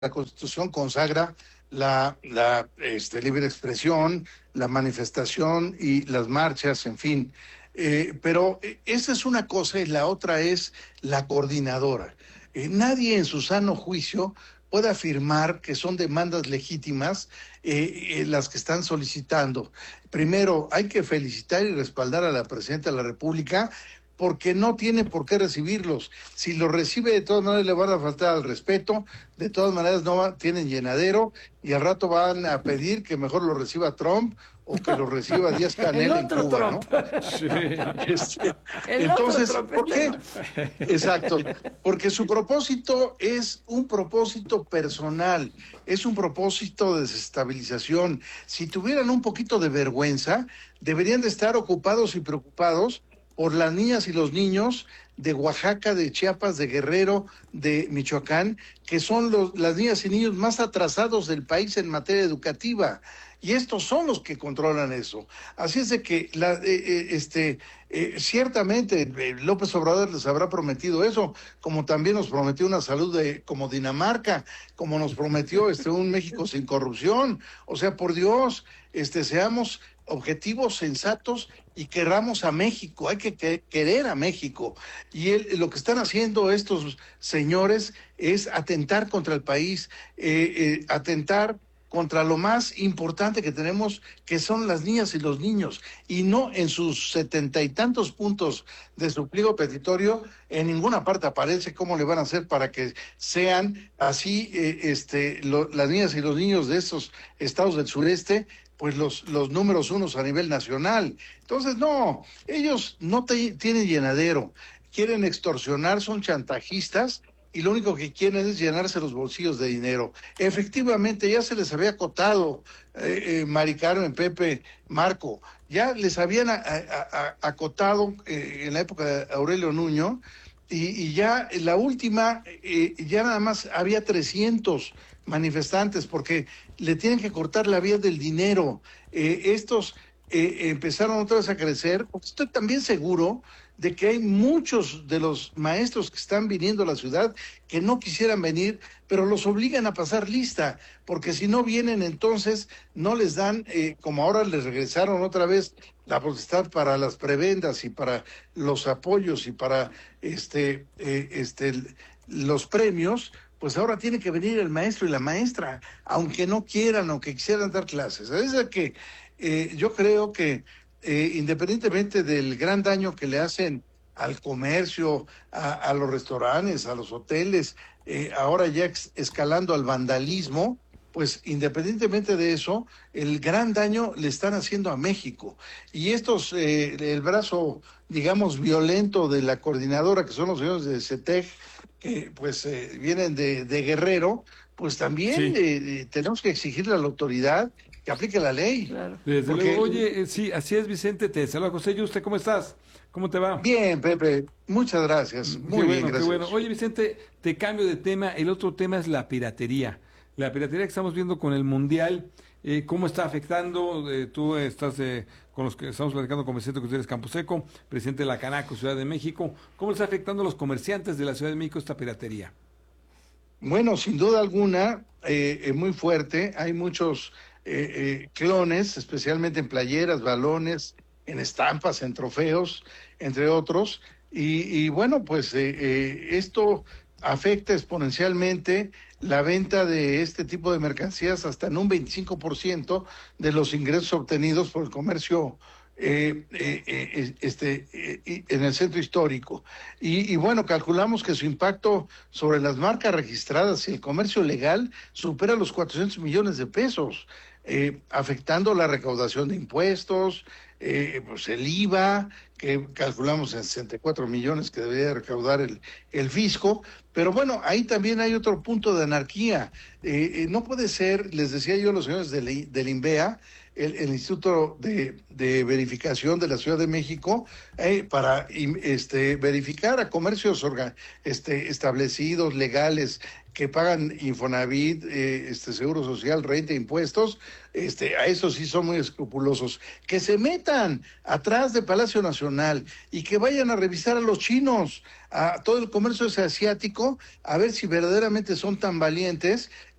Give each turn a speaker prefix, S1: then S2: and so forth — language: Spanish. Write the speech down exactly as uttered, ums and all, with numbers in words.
S1: la Constitución consagra la, la este, libre expresión, la manifestación y las marchas, en fin. Eh, pero esa es una cosa y la otra es la coordinadora. Eh, nadie en su sano juicio puede afirmar que son demandas legítimas eh, eh, las que están solicitando. Primero, hay que felicitar y respaldar a la Presidenta de la República porque no tiene por qué recibirlos. Si los recibe, de todas maneras le van a faltar al respeto, de todas maneras no va, tienen llenadero, y al rato van a pedir que mejor lo reciba Trump o que lo reciba Díaz Canel en Cuba, Trump. ¿No? Sí. Este, entonces, ¿por qué? Exacto, porque su propósito es un propósito personal, es un propósito de desestabilización. Si tuvieran un poquito de vergüenza, deberían de estar ocupados y preocupados por las niñas y los niños de Oaxaca, de Chiapas, de Guerrero, de Michoacán, que son los, las niñas y niños más atrasados del país en materia educativa. Y estos son los que controlan eso. Así es de que la, eh, este, eh, ciertamente eh, López Obrador les habrá prometido eso, como también nos prometió una salud de, como Dinamarca, como nos prometió este, un México sin corrupción. O sea, por Dios, este, seamos objetivos, sensatos y querramos a México. Hay que, que querer a México. Y él, lo que están haciendo estos señores es atentar contra el país, eh, eh, atentar contra lo más importante que tenemos, que son las niñas y los niños, y no en sus setenta y tantos puntos de su pliego petitorio, en ninguna parte aparece cómo le van a hacer para que sean así eh, este, lo, las niñas y los niños de estos estados del sureste, pues los, los números unos a nivel nacional. Entonces, no, ellos no te, tienen llenadero, quieren extorsionar, son chantajistas, y lo único que quieren es llenarse los bolsillos de dinero. Efectivamente, ya se les había acotado, eh, eh, Mari Carmen, Pepe, Marco, ya les habían a, a, a, acotado eh, en la época de Aurelio Nuño, y, y ya la última, eh, ya nada más había trescientos manifestantes, porque le tienen que cortar la vía del dinero. Eh, estos eh, empezaron otra vez a crecer, porque estoy también seguro de que hay muchos de los maestros que están viniendo a la ciudad que no quisieran venir, pero los obligan a pasar lista, porque si no vienen entonces no les dan, eh, como ahora les regresaron otra vez la potestad para las prebendas y para los apoyos y para este, eh, este, los premios, pues ahora tiene que venir el maestro y la maestra, aunque no quieran, aunque quisieran dar clases. Es decir, que eh, yo creo que Eh, independientemente del gran daño que le hacen al comercio, a, a los restaurantes, a los hoteles, eh, ahora ya ex, escalando al vandalismo, pues independientemente de eso, el gran daño le están haciendo a México. Y estos, eh, el brazo, digamos, violento de la coordinadora, que son los señores de CETEC, que pues eh, vienen de, de Guerrero, pues también sí. eh, tenemos que exigirle a la autoridad que aplique la ley.
S2: Claro. Desde porque... luego, oye, eh, sí, así es, Vicente, te saluda José. ¿Y usted cómo estás? ¿Cómo te va?
S1: Bien, Pepe, muchas gracias. Muy
S2: qué
S1: bien,
S2: bueno,
S1: gracias.
S2: Qué bueno. Oye, Vicente, te cambio de tema. El otro tema es la piratería. La piratería que estamos viendo con el Mundial, eh, ¿cómo está afectando? Eh, tú estás eh, con los que estamos platicando con Vicente Gutiérrez Camposeco, presidente de la Canaco, Ciudad de México. ¿Cómo está afectando a los comerciantes de la Ciudad de México esta piratería?
S1: Bueno, sin duda alguna, eh, eh, muy fuerte. Hay muchos Eh, eh, clones, especialmente en playeras, balones, en estampas, en trofeos, entre otros, y, y bueno, pues eh, eh, esto afecta exponencialmente la venta de este tipo de mercancías hasta en un veinticinco por ciento de los ingresos obtenidos por el comercio eh, eh, eh, este, eh, en el centro histórico. Y, y bueno, calculamos que su impacto sobre las marcas registradas y el comercio legal supera los cuatrocientos millones de pesos. Eh, afectando la recaudación de impuestos, eh, pues el I V A, que calculamos en sesenta y cuatro millones que debería recaudar el, el fisco, pero bueno, ahí también hay otro punto de anarquía. Eh, eh, no puede ser, les decía yo a los señores del, del INVEA, el, el Instituto de, de Verificación de la Ciudad de México, eh, para este, verificar a comercios orga, este, establecidos, legales, que pagan Infonavit, eh, este Seguro Social, renta, impuestos, este, a eso sí son muy escrupulosos. Que se meta metan atrás de Palacio Nacional y que vayan a revisar a los chinos, a todo el comercio ese asiático, a ver si verdaderamente son tan valientes